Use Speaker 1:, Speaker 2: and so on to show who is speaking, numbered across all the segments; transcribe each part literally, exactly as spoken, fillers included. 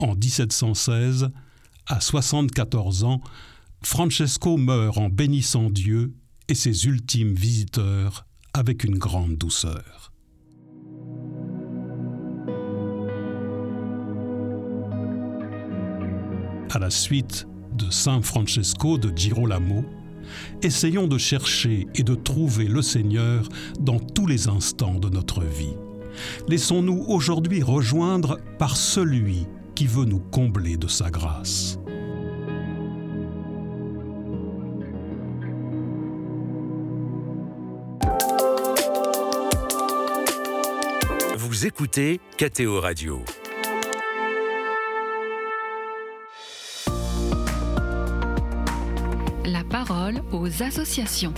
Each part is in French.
Speaker 1: En dix-sept cent seize, à soixante-quatorze ans, Francesco meurt en bénissant Dieu et ses ultimes visiteurs avec une grande douceur. À la suite de Saint Francesco de Girolamo, essayons de chercher et de trouver le Seigneur dans tous les instants de notre vie. Laissons-nous aujourd'hui rejoindre par celui qui veut nous combler de sa grâce.
Speaker 2: Vous écoutez K T O Radio.
Speaker 3: La parole aux associations.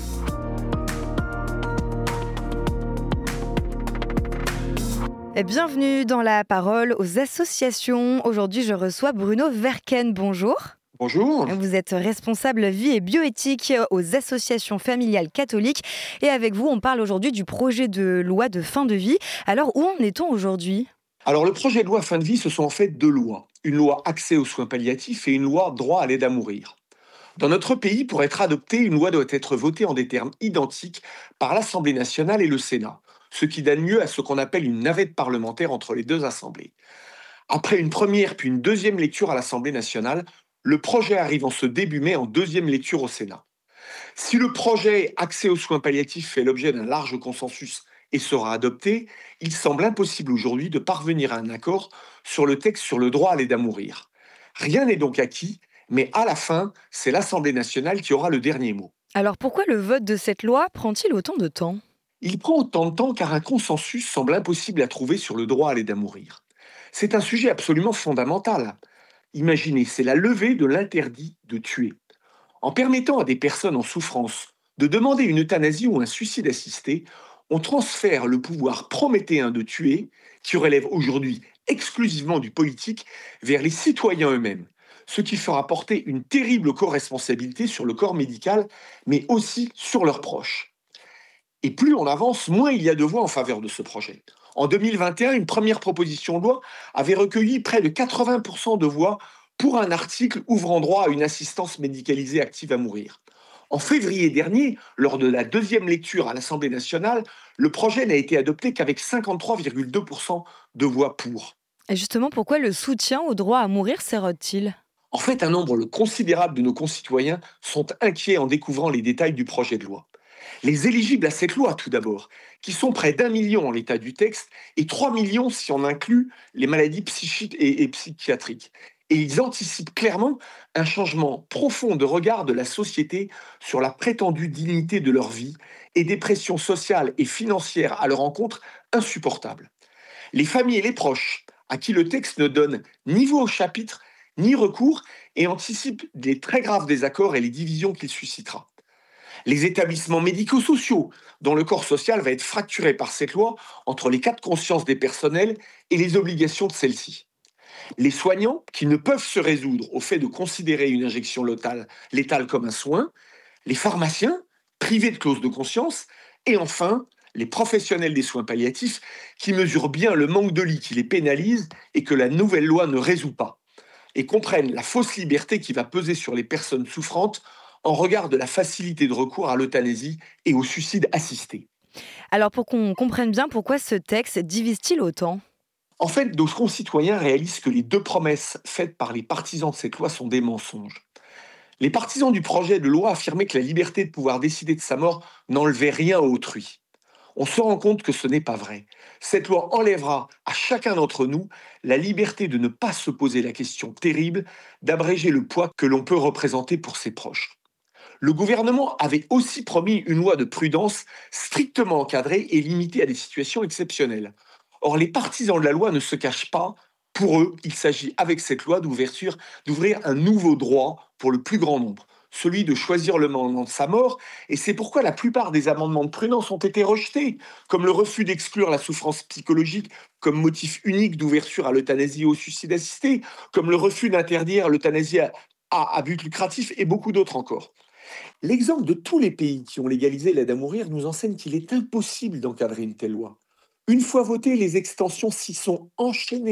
Speaker 4: Bienvenue dans La parole aux associations. Aujourd'hui, je reçois Bruno Verken. Bonjour.
Speaker 5: Bonjour.
Speaker 4: Vous êtes responsable vie et bioéthique aux associations familiales catholiques. Et avec vous, on parle aujourd'hui du projet de loi de fin de vie. Alors, où en est-on aujourd'hui ?
Speaker 5: Alors, le projet de loi fin de vie, ce sont en fait deux lois. Une loi accès aux soins palliatifs et une loi droit à l'aide à mourir. Dans notre pays, pour être adoptée, une loi doit être votée en des termes identiques par l'Assemblée nationale et le Sénat, ce qui donne lieu à ce qu'on appelle une navette parlementaire entre les deux assemblées. Après une première puis une deuxième lecture à l'Assemblée nationale, le projet arrive en ce début mai en deuxième lecture au Sénat. Si le projet accès aux soins palliatifs fait l'objet d'un large consensus et sera adopté, il semble impossible aujourd'hui de parvenir à un accord sur le texte sur le droit à l'aide à mourir. Rien n'est donc acquis, mais à la fin, c'est l'Assemblée nationale qui aura le dernier mot.
Speaker 4: Alors pourquoi le vote de cette loi prend-il autant de temps ?
Speaker 5: Il prend autant de temps car un consensus semble impossible à trouver sur le droit à l'aide à mourir. C'est un sujet absolument fondamental. Imaginez, c'est la levée de l'interdit de tuer. En permettant à des personnes en souffrance de demander une euthanasie ou un suicide assisté, on transfère le pouvoir prométhéen de tuer, qui relève aujourd'hui exclusivement du politique, vers les citoyens eux-mêmes, ce qui fera porter une terrible co-responsabilité sur le corps médical, mais aussi sur leurs proches. Et plus on avance, moins il y a de voix en faveur de ce projet. En deux mille vingt et un, une première proposition de loi avait recueilli près de quatre-vingts pour cent de voix pour un article ouvrant droit à une assistance médicalisée active à mourir. En février dernier, lors de la deuxième lecture à l'Assemblée nationale, le projet n'a été adopté qu'avec cinquante-trois virgule deux pour cent de voix pour.
Speaker 4: Et justement, pourquoi le soutien au droit à mourir s'érode-t-il ?
Speaker 5: En fait, un nombre considérable de nos concitoyens sont inquiets en découvrant les détails du projet de loi. Les éligibles à cette loi, tout d'abord, qui sont près d'un million en l'état du texte, et trois millions si on inclut les maladies psychiques et, et psychiatriques. Et ils anticipent clairement un changement profond de regard de la société sur la prétendue dignité de leur vie et des pressions sociales et financières à leur encontre insupportables. Les familles et les proches, à qui le texte ne donne ni voix au chapitre, ni recours, et anticipe les très graves désaccords et les divisions qu'il suscitera. Les établissements médico-sociaux, dont le corps social va être fracturé par cette loi entre les cas de conscience des personnels et les obligations de celles-ci. Les soignants, qui ne peuvent se résoudre au fait de considérer une injection létale, létale comme un soin, les pharmaciens, privés de clause de conscience, et enfin, les professionnels des soins palliatifs, qui mesurent bien le manque de lits qui les pénalise et que la nouvelle loi ne résout pas, et comprennent la fausse liberté qui va peser sur les personnes souffrantes en regard de la facilité de recours à l'euthanasie et au suicide assisté.
Speaker 4: Alors pour qu'on comprenne bien pourquoi ce texte divise-t-il autant ?
Speaker 5: En fait, nos concitoyens réalisent que les deux promesses faites par les partisans de cette loi sont des mensonges. Les partisans du projet de loi affirmaient que la liberté de pouvoir décider de sa mort n'enlevait rien à autrui. On se rend compte que ce n'est pas vrai. Cette loi enlèvera à chacun d'entre nous la liberté de ne pas se poser la question terrible d'abréger le poids que l'on peut représenter pour ses proches. Le gouvernement avait aussi promis une loi de prudence strictement encadrée et limitée à des situations exceptionnelles. Or, les partisans de la loi ne se cachent pas. Pour eux, il s'agit avec cette loi d'ouverture, d'ouvrir un nouveau droit pour le plus grand nombre, celui de choisir le moment de sa mort, et c'est pourquoi la plupart des amendements de prudence ont été rejetés, comme le refus d'exclure la souffrance psychologique comme motif unique d'ouverture à l'euthanasie et au suicide assisté, comme le refus d'interdire l'euthanasie à, à, à but lucratif, et beaucoup d'autres encore. L'exemple de tous les pays qui ont légalisé l'aide à mourir nous enseigne qu'il est impossible d'encadrer une telle loi. Une fois votées, les extensions s'y sont enchaînées.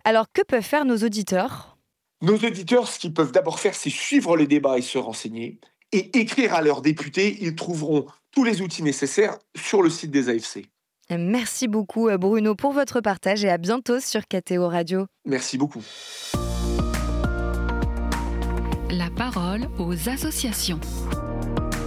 Speaker 4: Alors, que peuvent faire nos auditeurs ?
Speaker 5: Nos auditeurs, ce qu'ils peuvent d'abord faire, c'est suivre les débats et se renseigner, et écrire à leurs députés. Ils trouveront tous les outils nécessaires sur le site des A F C.
Speaker 4: Merci beaucoup Bruno pour votre partage et à bientôt sur K T O Radio.
Speaker 5: Merci beaucoup.
Speaker 3: La parole aux associations.